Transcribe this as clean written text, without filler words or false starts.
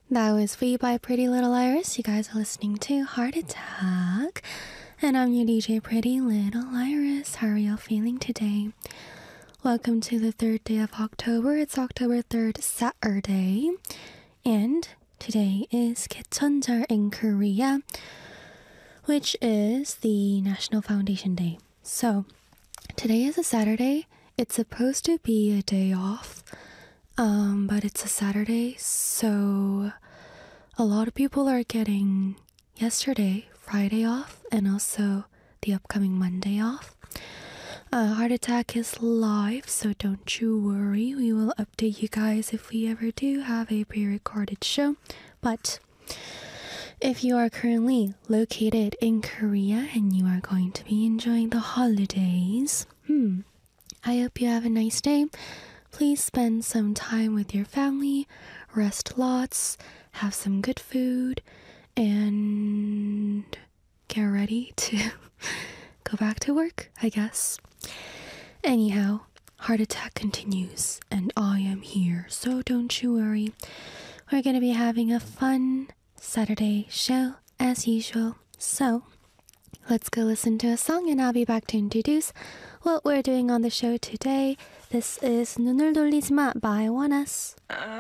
That was Free by Pretty Little Iris. You guys are listening to Heart Attack. And I'm your DJ Pretty Little Iris. How are y'all feeling today? Welcome to the third day of October. It's October 3rd, Saturday. And today is Kecheonjeol in Korea, which is the National Foundation Day. So today is a Saturday. It's supposed to be a day off. But it's a Saturday, so a lot of people are getting yesterday, Friday off, and also the upcoming Monday off. Heart Attack is live, so don't you worry. We will update you guys if we ever do have a pre-recorded show. But if you are currently located in Korea and you are going to be enjoying the holidays, I hope you have a nice day. Please spend some time with your family, rest lots, have some good food, and get ready to go back to work, I guess. Anyhow, Heart Attack continues, and I am here, so don't you worry. We're going to be having a fun Saturday show as usual. So, let's go listen to a song, and I'll be back to introduce what we're doing on the show today. This is 눈을 돌리지 마 by ONEUS.